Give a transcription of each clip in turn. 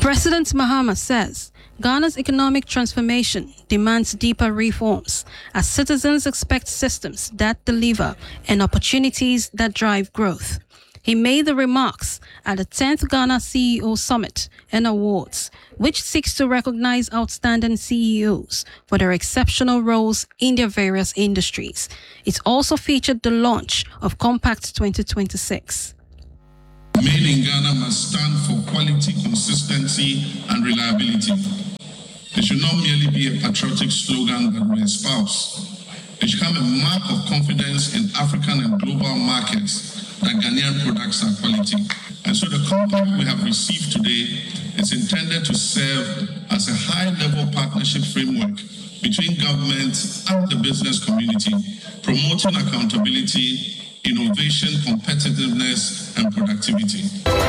President Mahama says Ghana's economic transformation demands deeper reforms as citizens expect systems that deliver and opportunities that drive growth. He made the remarks at the 10th Ghana CEO Summit and Awards, which seeks to recognize outstanding CEOs for their exceptional roles in their various industries. It also featured the launch of Compact 2026. Made in Ghana must stand for quality, consistency, and reliability. It should not merely be a patriotic slogan that we espouse. It should become a mark of confidence in African and global markets that Ghanaian products are quality. And so the compact we have received today is intended to serve as a high-level partnership framework between government and the business community, promoting accountability, innovation, competitiveness, and productivity.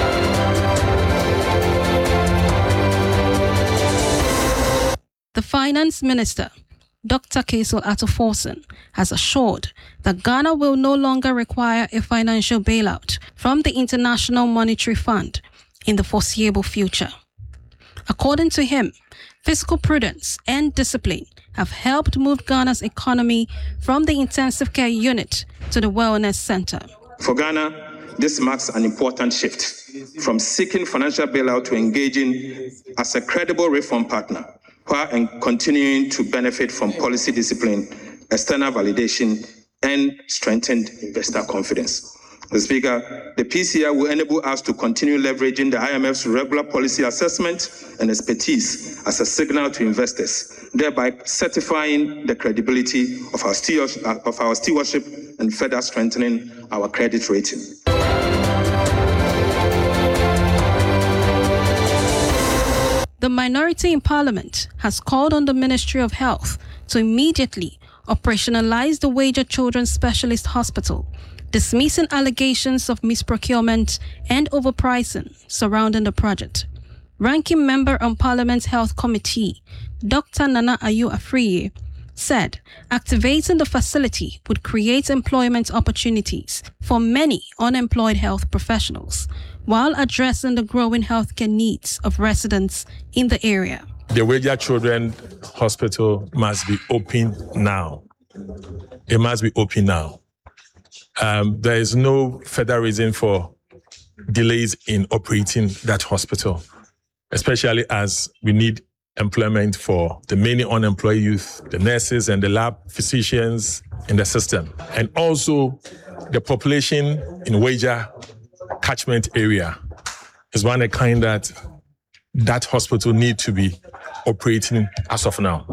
The Finance Minister, Dr. Kaysel Ato-Forson, has assured that Ghana will no longer require a financial bailout from the International Monetary Fund in the foreseeable future. According to him, fiscal prudence and discipline have helped move Ghana's economy from the intensive care unit to the wellness center. For Ghana, this marks an important shift from seeking financial bailout to engaging as a credible reform partner, while continuing to benefit from policy discipline, external validation, and strengthened investor confidence. Mr. Speaker, the PCI will enable us to continue leveraging the IMF's regular policy assessment and expertise as a signal to investors, thereby certifying the credibility of our stewardship and further strengthening our credit rating. The minority in Parliament has called on the Ministry of Health to immediately operationalize the Wager Children's Specialist Hospital, dismissing allegations of misprocurement and overpricing surrounding the project. Ranking member on Parliament's Health Committee, Dr. Nana Ayu-Afriye, said activating the facility would create employment opportunities for many unemployed health professionals, while addressing the growing healthcare needs of residents in the area. The Wager Children's Hospital must be open now. It must be open now. There is no further reason for delays in operating that hospital, especially as we need employment for the many unemployed youth, the nurses and the lab physicians in the system. And also the population in Wager catchment area is one of the kind that hospital need to be operating as of now.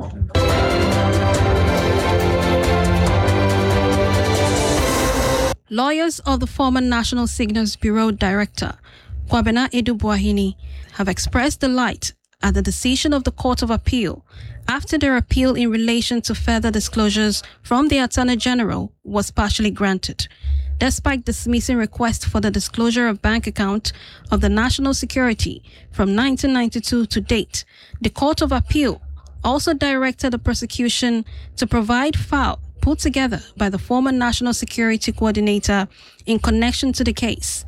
Lawyers of the former National Signals Bureau Director, Kwabena Edu-Buahini, have expressed delight at the decision of the Court of Appeal after their appeal in relation to further disclosures from the Attorney General was partially granted. Despite dismissing requests for the disclosure of bank account of the national security from 1992 to date, the Court of Appeal also directed the prosecution to provide file put together by the former National Security Coordinator in connection to the case.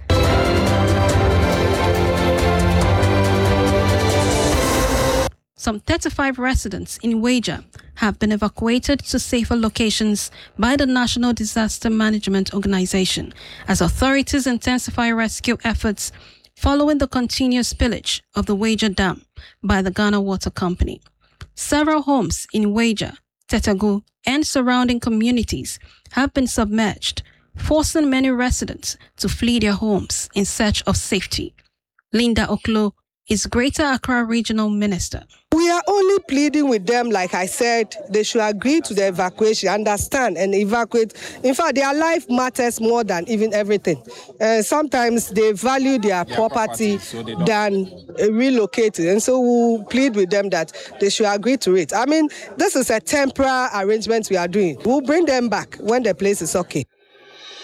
Some 35 residents in Wager have been evacuated to safer locations by the National Disaster Management Organization as authorities intensify rescue efforts following the continuous spillage of the Wager Dam by the Ghana Water Company. Several homes in Wager, Tetagu, and surrounding communities have been submerged, forcing many residents to flee their homes in search of safety. Linda Oklo is Greater Accra Regional Minister. We are only pleading with them, like I said, they should agree to the evacuation, understand and evacuate. In fact, their life matters more than even everything. Sometimes they value their property than relocating. And so we'll plead with them that they should agree to it. I mean, this is a temporary arrangement we are doing. We'll bring them back when the place is okay.